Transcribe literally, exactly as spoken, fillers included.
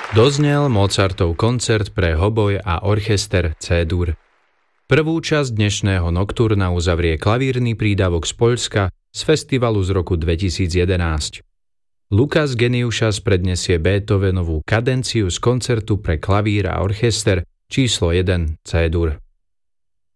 Doznel Mozartov koncert pre hoboj a orchester C-dur. Prvú časť dnešného nokturna uzavrie klavírny prídavok z Poľska z festivalu z roku dvetisícjedenásť. Lukáš Geniušas predniesie Beethovenovú kadenciu z koncertu pre klavír a orchester číslo jeden C-dur.